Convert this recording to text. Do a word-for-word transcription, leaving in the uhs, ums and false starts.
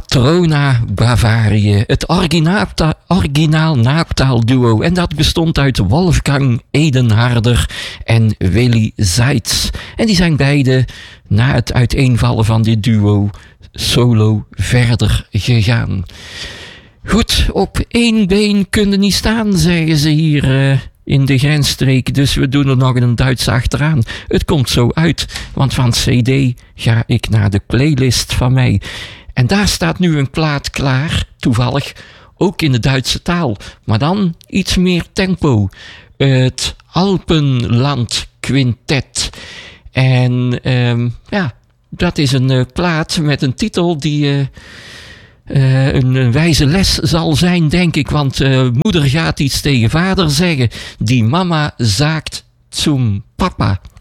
Matrona Bavaria, het originaal, originaal naaptaalduo. En dat bestond uit Wolfgang Edenharder en Willy Seitz. En die zijn beide na het uiteenvallen van dit duo solo verder gegaan. Goed, op één been kunnen niet staan, zeggen ze hier uh, in de grensstreek. Dus we doen er nog een Duits achteraan. Het komt zo uit, want van C D ga ik naar de playlist van mij. En daar staat nu een plaat klaar, toevallig, ook in de Duitse taal. Maar dan iets meer tempo. Het Alpenland Quintet. En um, ja, dat is een uh, plaat met een titel die uh, uh, een, een wijze les zal zijn, denk ik. Want uh, moeder gaat iets tegen vader zeggen. Die mama zaakt zum papa.